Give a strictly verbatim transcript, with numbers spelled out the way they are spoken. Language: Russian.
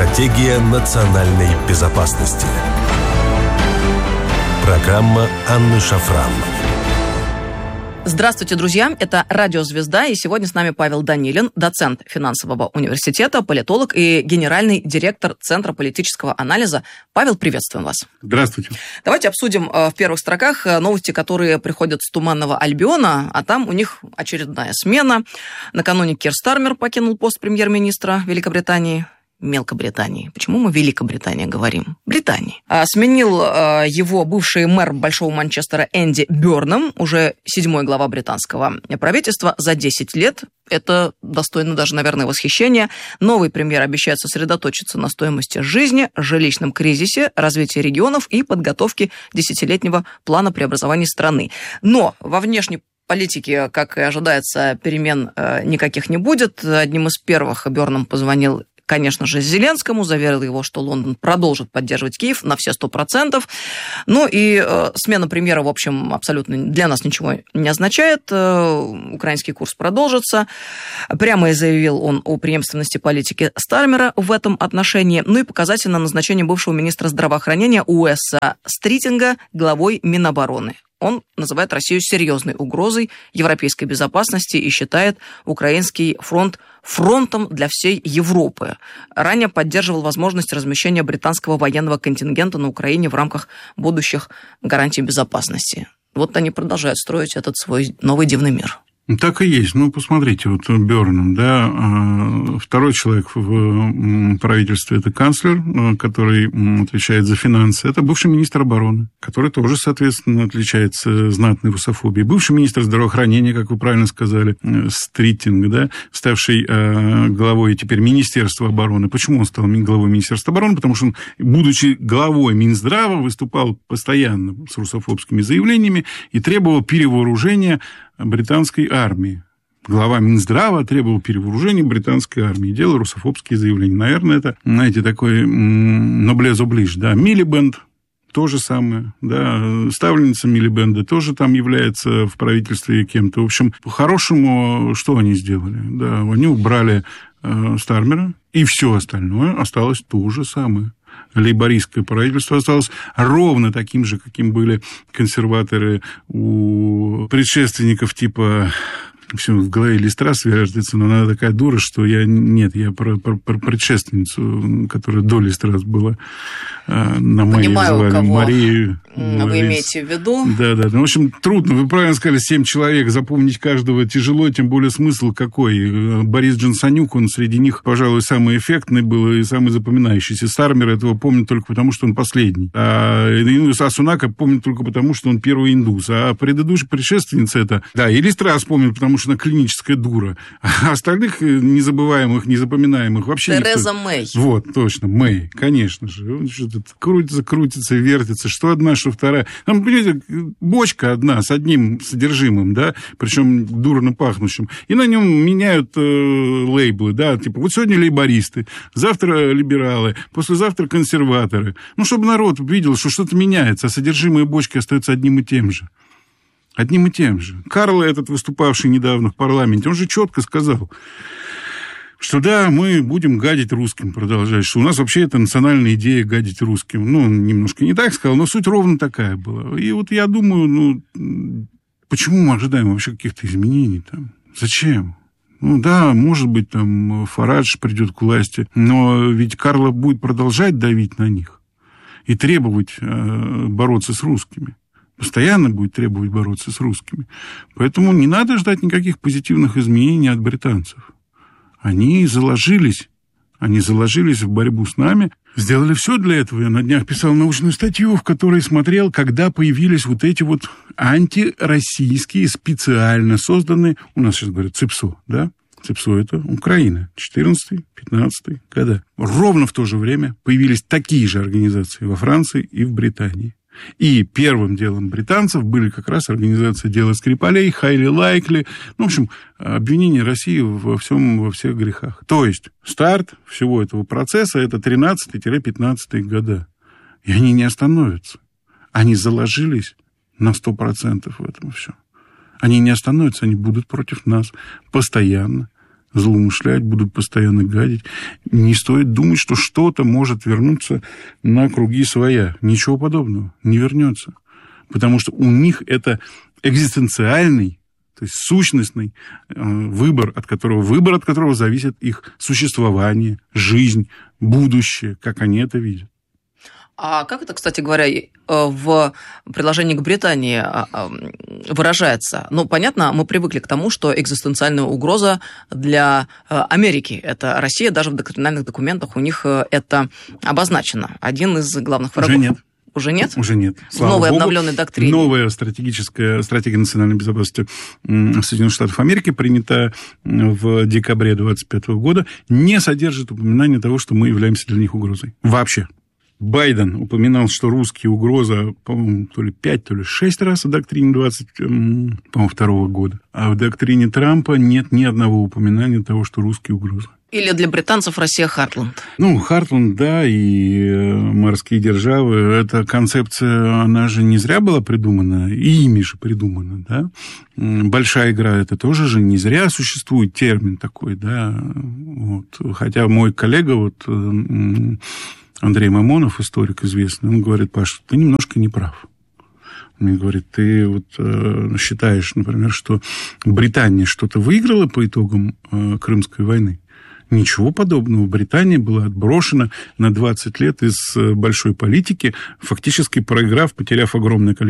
Стратегия национальной безопасности. Программа Анны Шафран. Здравствуйте, друзья. Это «Радио Звезда», и сегодня с нами Павел Данилин, доцент финансового университета, политолог и генеральный директор Центра политического анализа. Павел, приветствуем вас. Здравствуйте. Давайте обсудим в первых строках новости, которые приходят с Туманного Альбиона, а там у них очередная смена. Накануне Кир Стармер покинул пост премьер-министра Великобритании. Мелкобритании. Почему мы Великобритания говорим? Британии. А, сменил а, его бывший мэр Большого Манчестера Энди Бёрнам, уже седьмой глава британского правительства за десять лет. Это достойно даже, наверное, восхищения. Новый премьер обещает сосредоточиться на стоимости жизни, жилищном кризисе, развитии регионов и подготовке десятилетнего плана преобразований страны. Но во внешней политике, как и ожидается, перемен а, никаких не будет. Одним из первых Бёрнам позвонил, конечно же, Зеленскому, заверил его, что Лондон продолжит поддерживать Киев на все сто процентов. Ну и э, смена премьера, в общем, абсолютно для нас ничего не означает. Э, украинский курс продолжится. Прямо и заявил он о преемственности политики Стармера в этом отношении. Ну и показательно назначение бывшего министра здравоохранения Уэса Стритинга главой Минобороны. Он называет Россию серьезной угрозой европейской безопасности и считает украинский фронт фронтом для всей Европы. Ранее поддерживал возможность размещения британского военного контингента на Украине в рамках будущих гарантий безопасности. Вот они продолжают строить этот свой новый дивный мир. Так и есть. Ну, посмотрите, вот Бёрнам, да, второй человек в правительстве – это канцлер, который отвечает за финансы. Это бывший министр обороны, который тоже, соответственно, отличается знатной русофобией. Бывший министр здравоохранения, как вы правильно сказали, Стритинг, да, ставший главой теперь Министерства обороны. Почему он стал главой Министерства обороны? Потому что он, будучи главой Минздрава, выступал постоянно с русофобскими заявлениями и требовал перевооружения британской армии. Глава Минздрава требовал перевооружения британской армии, делал русофобские заявления. Наверное, это, знаете, такой ноблез оближ, да. Милибенд то же самое, да. Ставленница Милибенда тоже там является в правительстве кем-то. В общем, по-хорошему, что они сделали? Да, они убрали э, Стармера, и все остальное осталось то же самое. Лейбористское правительство осталось ровно таким же, каким были консерваторы у предшественников типа... Все в голове Листрас вяжется, но она такая дура, что я... Нет, я про, про, про предшественницу, которая до Листрас была. На Майе звали Марию. Вы имеете в виду? Да, да. Ну, в общем, трудно. Вы правильно сказали, семь человек. Запомнить каждого тяжело, тем более смысл какой. Борис Джонсонюк, он среди них, пожалуй, самый эффектный был и самый запоминающийся. Стармер этого помнит только потому, что он последний. А, а Сунака помнит только потому, что он первый индус. А предыдущая предшественница это... Да, и Листрас помнит, потому что она клиническая дура. А остальных незабываемых, незапоминаемых вообще Тереза никто... Мэй. Вот, точно, Мэй, конечно же. Что-то крутится, крутится, вертится. Что одна, что вторая. Там, понимаете, бочка одна с одним содержимым, да, причем дурно пахнущим. И на нем меняют э, лейблы, да, типа вот сегодня лейбористы, завтра либералы, послезавтра консерваторы. Ну, чтобы народ видел, что что-то меняется, а содержимое бочки остается одним и тем же. Одним и тем же. Карл, этот выступавший недавно в парламенте, он же четко сказал, что да, мы будем гадить русским, продолжать, что у нас вообще это национальная идея гадить русским. Ну, он немножко не так сказал, но суть ровно такая была. И вот я думаю, ну, почему мы ожидаем вообще каких-то изменений там? Зачем? Ну да, может быть, там Фарадж придет к власти, но ведь Карло будет продолжать давить на них и требовать э, бороться с русскими. Постоянно будет требовать бороться с русскими. Поэтому не надо ждать никаких позитивных изменений от британцев. Они заложились, они заложились в борьбу с нами, сделали все для этого. Я на днях писал научную статью, в которой смотрел, когда появились вот эти вот антироссийские, специально созданные, у нас сейчас говорят ЦИПСО, да? ЦИПСО – это Украина, четырнадцатый-пятнадцатый года. Ровно в то же время появились такие же организации во Франции и в Британии. И первым делом британцев были как раз организация дела Скрипалей, Хайли Лайкли. Ну, в общем, обвинение России во всем, во всех грехах. То есть старт всего этого процесса – это тринадцатый-пятнадцатый года. И они не остановятся. Они заложились на сто процентов в этом все. Они не остановятся, они будут против нас постоянно злоумышлять, будут постоянно гадить. Не стоит думать, что что-то может вернуться на круги своя. Ничего подобного не вернется. Потому что у них это экзистенциальный, то есть сущностный выбор, от которого, выбор, от которого зависит их существование, жизнь, будущее, как они это видят. А как это, кстати говоря, в предложении к Британии выражается? Ну, понятно, мы привыкли к тому, что экзистенциальная угроза для Америки – это Россия, даже в доктринальных документах у них это обозначено. Один из главных врагов. Уже нет. Уже нет? Уже нет. В новой Богу, обновленной доктрине. Новая стратегическая стратегия национальной безопасности Соединенных Штатов Америки, принятая в декабре двадцать пятого года, не содержит упоминания того, что мы являемся для них угрозой. Вообще. Байден упоминал, что русские угроза, по-моему, то ли пять, то ли шесть раз в доктрине двадцать второго года. А в доктрине Трампа нет ни одного упоминания того, что русские угроза. Или для британцев Россия Хартланд? Ну, Хартланд, да, и морские державы. Эта концепция, она же не зря была придумана, и ими же придумана, да. Большая игра, это тоже же не зря существует термин такой, да. Вот. Хотя мой коллега, вот Андрей Мамонов, историк известный, он говорит: Паш, ты немножко не прав. Он мне говорит: ты вот э, считаешь, например, что Британия что-то выиграла по итогам э, Крымской войны? Ничего подобного. Британия была отброшена на двадцать лет из большой политики, фактически проиграв, потеряв огромное количество